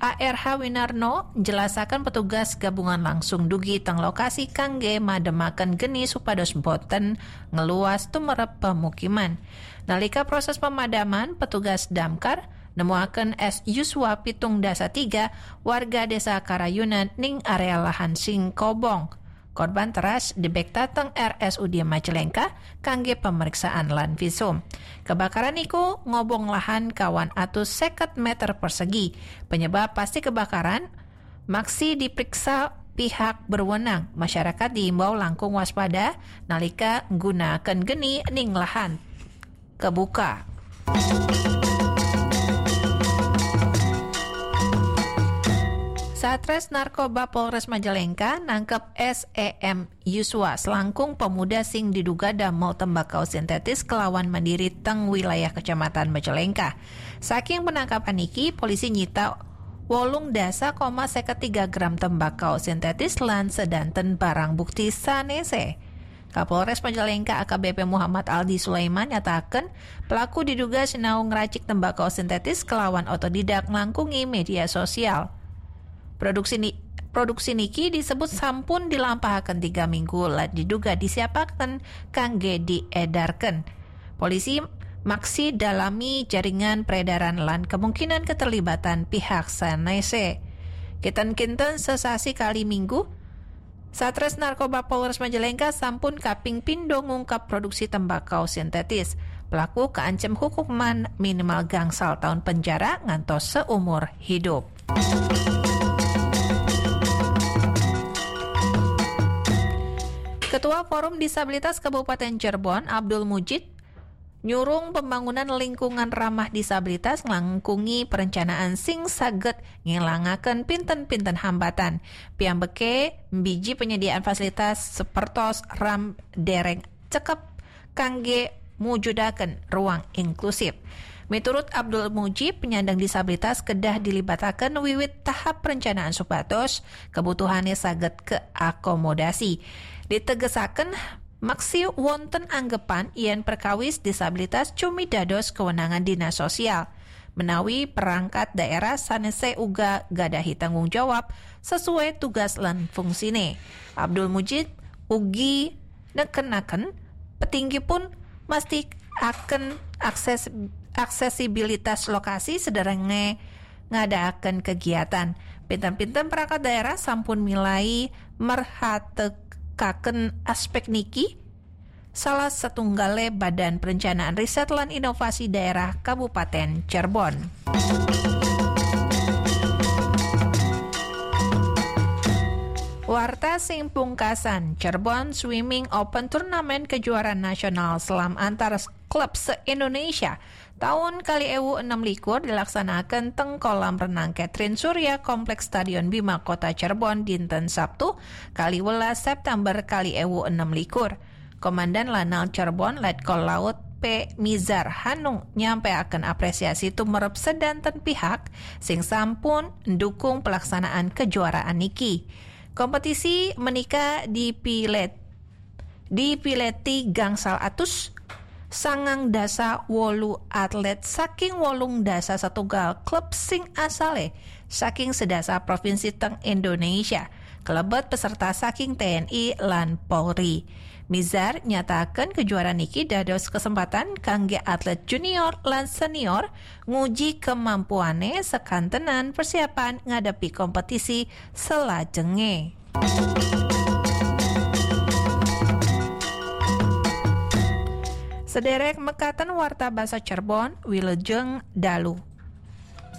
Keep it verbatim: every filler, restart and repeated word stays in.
A R H Winarno jelasakan petugas gabungan langsung dugi teng lokasi kangge mademaken geni supados boten ngeluas tumerep pemukiman. Nalika proses pemadaman, petugas damkar nemuaken S. Yuswa pitung dasa tiga warga desa Karayunan ning area lahan sing kobong. Korban teras dibek dateng R S U D Majalengka kangge pemeriksaan lan visum. Kebakaran iku ngobong lahan kawan atus seket meter persegi. Penyebab pasti kebakaran maksi diperiksa pihak berwenang. Masyarakat diimbau langkung waspada nalika nggunakeun geni ning lahan kebuka. Satres Narkoba Polres Majalengka nangkep S E M Yuswa selangkung pemuda sing diduga damel tembakau sintetis kelawan mandiri teng wilayah Kecamatan Majalengka. Saking penangkapan iki, polisi nyita wolung dasa koma seket tiga gram tembakau sintetis lan sedanten barang bukti sanese. Kapolres Majalengka A K B P Muhammad Aldi Sulaiman nyatakan pelaku diduga sinau ngeracik tembakau sintetis kelawan otodidak nglangkungi media sosial. Produksi, ni, produksi niki disebut sampun dilampahaken tiga minggu lan diduga disiapaken kangge diedarkan. Polisi maksi dalami jaringan peredaran lan kemungkinan keterlibatan pihak sanese. Kinten-kinten sesasi kali minggu, Satres Narkoba Polres Majalengka sampun kaping pindo ngungkap produksi tembakau sintetis. Pelaku kaancem hukuman minimal gangsal tahun penjara ngantos seumur hidup. Ketua Forum Disabilitas Kabupaten Cirebon, Abdul Mujid, nyurung pembangunan lingkungan ramah disabilitas nglangkungi perencanaan sing saged ngilangaken pinten-pinten hambatan. Piyambeke biji penyediaan fasilitas sepertos ram dereng cekep kangge mujudaken ruang inklusif. Miturut Abdul Mujib, penyandang disabilitas kedah dilibataken wiwit tahap perencanaan supados kebutuhannya saged keakomodasi. Ditegesaken maksi wonten anggepan yen perkawis disabilitas cumi dados kewenangan dinas sosial. Menawi perangkat daerah sanese uga gadahi tanggung jawab sesuai tugas lan fungsine. Abdul Mujid ugi nekenaken petinggi pun mesti akan akses aksesibilitas lokasi sederenge ngadaaken kegiatan. Pinten-pinten perangkat daerah sampun milai merhatekaken aspek niki salah satunggale Badan Perencanaan Riset lan Inovasi Daerah Kabupaten Cirebon. Warta sing pungkasan, Cirebon Swimming Open Turnamen kejuaraan nasional selam antar klub se-Indonesia tahun kali ewu enam likur dilaksanakan teng kolam renang Catherine Surya Kompleks Stadion Bima Kota Cirebon dinten Sabtu kali welas September kali ewu enam likur. Komandan Lanal Cirebon Letkol Laut P. Mizar Hanung nyampeaken apresiasi tumerep sedanten pihak sing sampun ndukung pelaksanaan kejuaraan niki. Kompetisi menika dipilet dipileti gangsal atus sangang dasa wolu atlet saking wolung dasa satunggal klub sing asale saking sedasa provinsi teng Indonesia, kelebet peserta saking T N I lan Polri. Mizar nyatakan kejuaraan niki dados kesempatan kangge atlet junior lan senior nguji kemampuane sekantenan persiapan ngadepi kompetisi selajenge. Sederek mekaten warta basa Cirebon Wilujeng Dalu.